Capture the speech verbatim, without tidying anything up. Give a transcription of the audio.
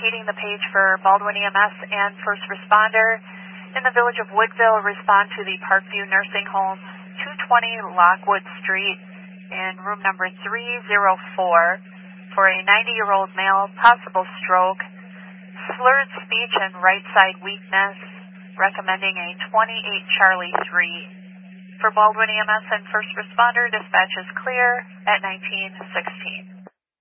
repeating the page for Baldwin E M S and first responder. In the village of Woodville, respond to the Parkview Nursing Home, two twenty Lockwood Street, in room number three oh four, for a ninety-year-old male, possible stroke, slurred speech and right side weakness, recommending a twenty-eight Charlie three. For Baldwin E M S and first responder, dispatch is clear at nineteen sixteen.